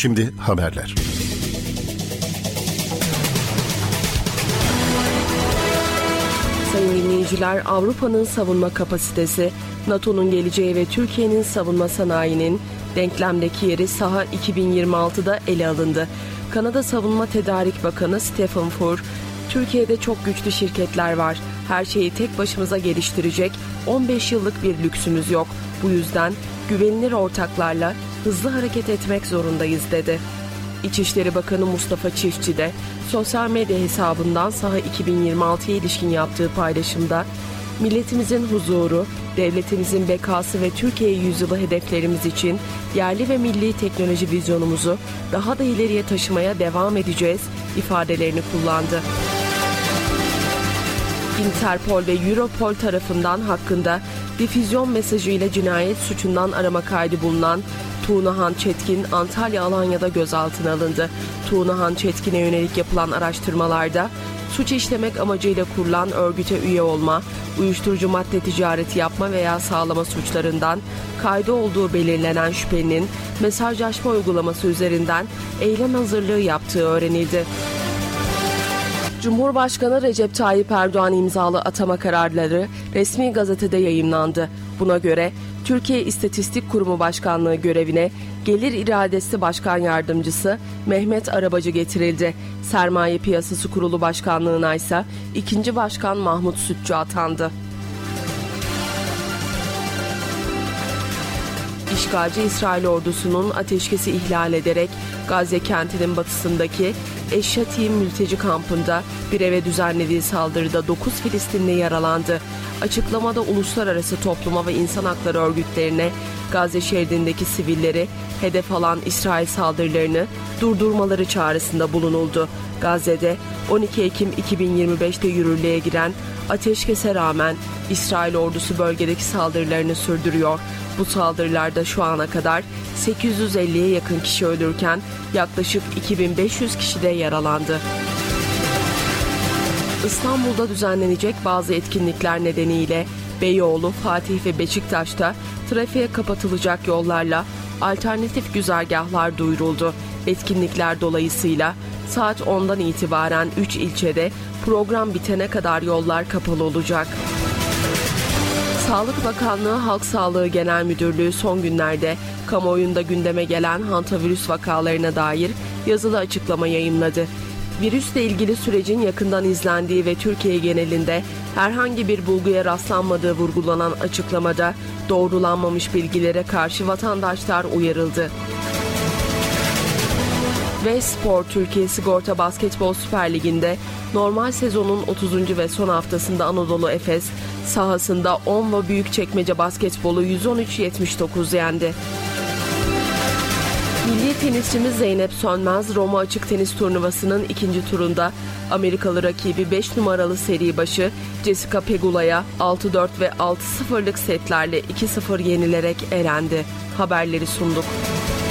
Şimdi haberler. Sayın dinleyiciler, Avrupa'nın savunma kapasitesi, NATO'nun geleceği ve Türkiye'nin savunma sanayinin denklemdeki yeri saha 2026'da ele alındı. Kanada Savunma Tedarik Bakanı Stephen Furr, Türkiye'de çok güçlü şirketler var. Her şeyi tek başımıza geliştirecek 15 yıllık bir lüksümüz yok. Bu yüzden güvenilir ortaklarla hızlı hareket etmek zorundayız dedi. İçişleri Bakanı Mustafa Çiftçi de sosyal medya hesabından saha 2026'ya ilişkin yaptığı paylaşımda milletimizin huzuru, devletimizin bekası ve Türkiye yüzyılı hedeflerimiz için yerli ve milli teknoloji vizyonumuzu daha da ileriye taşımaya devam edeceğiz ifadelerini kullandı. Interpol ve Europol tarafından hakkında difüzyon mesajıyla cinayet suçundan arama kaydı bulunan Tuğnahan Çetkin, Antalya Alanya'da gözaltına alındı. Tuğnahan Çetkin'e yönelik yapılan araştırmalarda suç işlemek amacıyla kurulan örgüte üye olma, uyuşturucu madde ticareti yapma veya sağlama suçlarından kaydı olduğu belirlenen şüphelinin mesajlaşma uygulaması üzerinden eylem hazırlığı yaptığı öğrenildi. Cumhurbaşkanı Recep Tayyip Erdoğan imzalı atama kararları resmi gazetede yayımlandı. Buna göre Türkiye İstatistik Kurumu Başkanlığı görevine Gelir İradesi Başkan Yardımcısı Mehmet Arabacı getirildi. Sermaye Piyasası Kurulu Başkanlığı'na ise 2. Başkan Mahmut Sütçü atandı. İşgalci İsrail ordusunun ateşkesi ihlal ederek Gazze kentinin batısındaki Eşşatim mülteci kampında bir eve düzenlediği saldırıda 9 Filistinli yaralandı. Açıklamada uluslararası topluma ve insan hakları örgütlerine Gazze şeridindeki sivilleri hedef alan İsrail saldırılarını durdurmaları çağrısında bulunuldu. Gazze'de 12 Ekim 2025'te yürürlüğe giren ateşkese rağmen İsrail ordusu bölgedeki saldırılarını sürdürüyor. Bu saldırılarda şu ana kadar 850'ye yakın kişi ölürken yaklaşık 2500 kişi de yaralandı. İstanbul'da düzenlenecek bazı etkinlikler nedeniyle Beyoğlu, Fatih ve Beşiktaş'ta trafiğe kapatılacak yollarla alternatif güzergahlar duyuruldu. Etkinlikler dolayısıyla saat 10'dan itibaren 3 ilçede program bitene kadar yollar kapalı olacak. Sağlık Bakanlığı Halk Sağlığı Genel Müdürlüğü son günlerde kamuoyunda gündeme gelen hantavirüs vakalarına dair yazılı açıklama yayımladı. Virüsle ilgili sürecin yakından izlendiği ve Türkiye genelinde herhangi bir bulguya rastlanmadığı vurgulanan açıklamada doğrulanmamış bilgilere karşı vatandaşlar uyarıldı. Ve Spor Türkiye Sigorta Basketbol Süper Ligi'nde normal sezonun 30. ve son haftasında Anadolu Efes sahasında Onva Büyükçekmece Basketbolu 113-79 yendi. Milli tenisçimiz Zeynep Sönmez, Roma Açık Tenis Turnuvası'nın ikinci turunda Amerikalı rakibi 5 numaralı seri başı Jessica Pegula'ya 6-4 ve 6-0'lık setlerle 2-0 yenilerek elendi. Haberleri sunduk.